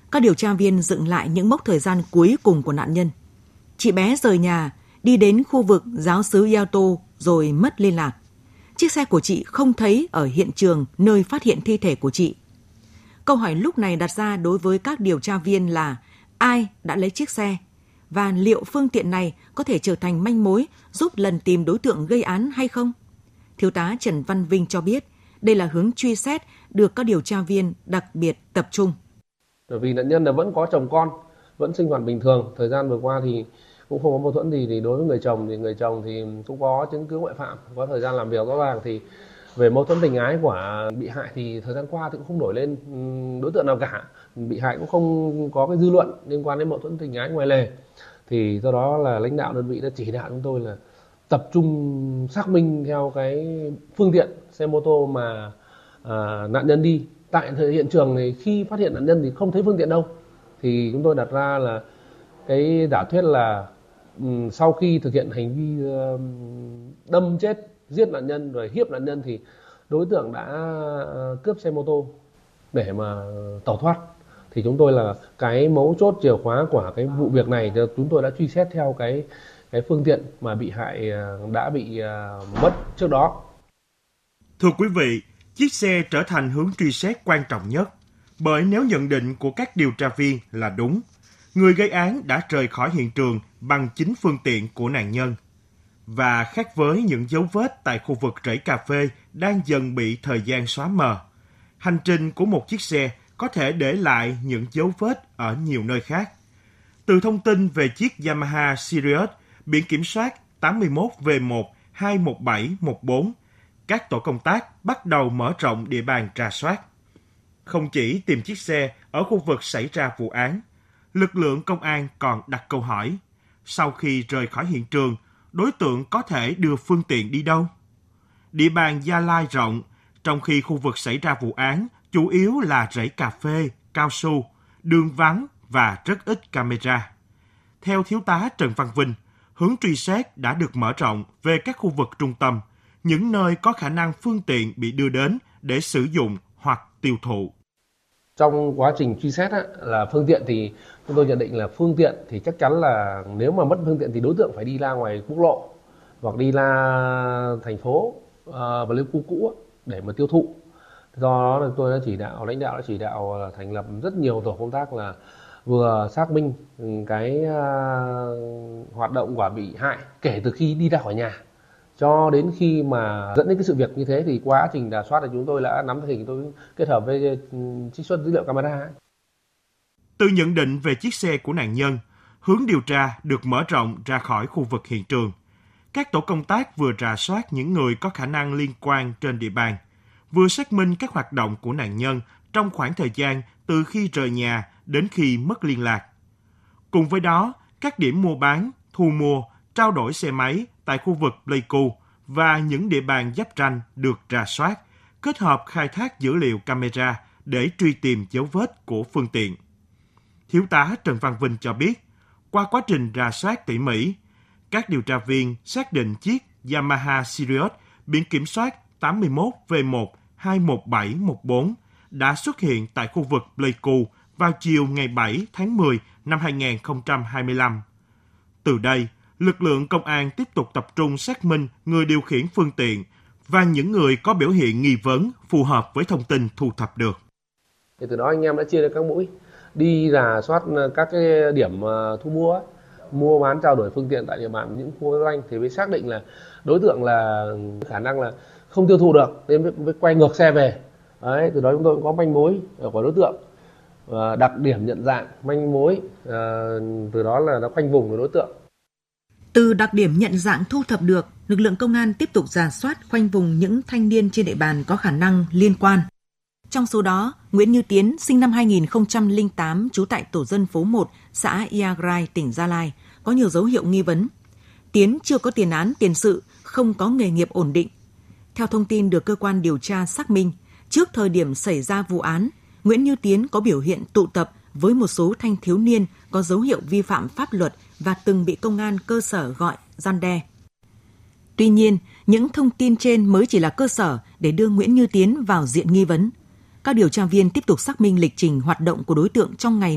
Các điều tra viên dựng lại những mốc thời gian cuối cùng của nạn nhân. Chị bé rời nhà, đi đến khu vực giáo xứ Iato rồi mất liên lạc. Chiếc xe của chị không thấy ở hiện trường nơi phát hiện thi thể của chị. Câu hỏi lúc này đặt ra đối với các điều tra viên là ai đã lấy chiếc xe và liệu phương tiện này có thể trở thành manh mối giúp lần tìm đối tượng gây án hay không? Thiếu tá Trần Văn Vinh cho biết đây là hướng truy xét được các điều tra viên đặc biệt tập trung. Bởi vì nạn nhân là vẫn có chồng con, vẫn sinh hoạt bình thường. Thời gian vừa qua thì cũng không có mâu thuẫn gì. Thì đối với người chồng thì cũng có chứng cứ ngoại phạm, có thời gian làm việc rõ ràng. Thì về mâu thuẫn tình ái của bị hại thì thời gian qua thì cũng không nổi lên đối tượng nào cả. Bị hại cũng không có cái dư luận liên quan đến mâu thuẫn tình ái ngoài lề. Thì do đó là lãnh đạo đơn vị đã chỉ đạo chúng tôi là tập trung xác minh theo cái phương tiện xe mô tô mà nạn nhân đi. Tại hiện trường này khi phát hiện nạn nhân thì không thấy phương tiện đâu. Thì chúng tôi đặt ra là cái giả thuyết là sau khi thực hiện hành vi đâm chết, giết nạn nhân rồi hiếp nạn nhân thì đối tượng đã cướp xe mô tô để mà tẩu thoát. Thì chúng tôi là cái mấu chốt chìa khóa của cái vụ việc này, chúng tôi đã truy xét theo cái phương tiện mà bị hại đã bị mất trước đó. Thưa quý vị, chiếc xe trở thành hướng truy xét quan trọng nhất, bởi nếu nhận định của các điều tra viên là đúng, người gây án đã rời khỏi hiện trường bằng chính phương tiện của nạn nhân. Và khác với những dấu vết tại khu vực rẫy cà phê đang dần bị thời gian xóa mờ, hành trình của một chiếc xe có thể để lại những dấu vết ở nhiều nơi khác. Từ thông tin về chiếc Yamaha Sirius biển kiểm soát 81V1-21714, các tổ công tác bắt đầu mở rộng địa bàn rà soát. Không chỉ tìm chiếc xe ở khu vực xảy ra vụ án, lực lượng công an còn đặt câu hỏi, sau khi rời khỏi hiện trường, đối tượng có thể đưa phương tiện đi đâu? Địa bàn Gia Lai rộng, trong khi khu vực xảy ra vụ án chủ yếu là rẫy cà phê, cao su, đường vắng và rất ít camera. Theo thiếu tá Trần Văn Vinh, hướng truy xét đã được mở rộng về các khu vực trung tâm, những nơi có khả năng phương tiện bị đưa đến để sử dụng hoặc tiêu thụ. Trong quá trình truy xét là phương tiện thì chúng tôi nhận định là phương tiện thì chắc chắn là nếu mà mất phương tiện thì đối tượng phải đi ra ngoài quốc lộ hoặc đi ra thành phố và lên khu cũ để mà tiêu thụ. Do đó là tôi đã lãnh đạo đã chỉ đạo là thành lập rất nhiều tổ công tác là vừa xác minh cái hoạt động của bị hại kể từ khi đi ra khỏi nhà cho đến khi mà dẫn đến cái sự việc như thế. Thì quá trình rà soát thì chúng tôi đã nắm tình hình, tôi kết hợp với trích xuất dữ liệu camera. Từ nhận định về chiếc xe của nạn nhân, hướng điều tra được mở rộng ra khỏi khu vực hiện trường. Các tổ công tác vừa rà soát những người có khả năng liên quan trên địa bàn, vừa xác minh các hoạt động của nạn nhân trong khoảng thời gian từ khi rời nhà đến khi mất liên lạc. Cùng với đó, các điểm mua bán, thu mua, trao đổi xe máy tại khu vực Pleiku và những địa bàn giáp ranh được rà soát, kết hợp khai thác dữ liệu camera để truy tìm dấu vết của phương tiện. Thiếu tá Trần Văn Vinh cho biết, qua quá trình rà soát tỉ mỉ, các điều tra viên xác định chiếc Yamaha Sirius biển kiểm soát 81V1-21714 đã xuất hiện tại khu vực Pleiku vào chiều ngày 7 tháng 10 năm 2025. Từ đây, lực lượng công an tiếp tục tập trung xác minh người điều khiển phương tiện và những người có biểu hiện nghi vấn phù hợp với thông tin thu thập được. Từ đó anh em đã chia ra các mũi, đi rà soát các cái điểm thu mua bán trao đổi phương tiện tại địa bàn những khu kinh doanh thì mới xác định là đối tượng là khả năng là không tiêu thụ được nên mới quay ngược xe về. Đấy, từ đó chúng tôi cũng có manh mối của đối tượng, đặc điểm nhận dạng, manh mối, từ đó là nó khoanh vùng của đối tượng. Từ đặc điểm nhận dạng thu thập được, lực lượng công an tiếp tục rà soát khoanh vùng những thanh niên trên địa bàn có khả năng liên quan. Trong số đó, Nguyễn Như Tiến, sinh năm 2008, trú tại tổ dân phố 1, xã Iagrai, tỉnh Gia Lai, có nhiều dấu hiệu nghi vấn. Tiến chưa có tiền án, tiền sự, không có nghề nghiệp ổn định. Theo thông tin được cơ quan điều tra xác minh, trước thời điểm xảy ra vụ án, Nguyễn Như Tiến có biểu hiện tụ tập với một số thanh thiếu niên có dấu hiệu vi phạm pháp luật và từng bị công an cơ sở gọi răn đe. Tuy nhiên, những thông tin trên mới chỉ là cơ sở để đưa Nguyễn Như Tiến vào diện nghi vấn. Các điều tra viên tiếp tục xác minh lịch trình hoạt động của đối tượng trong ngày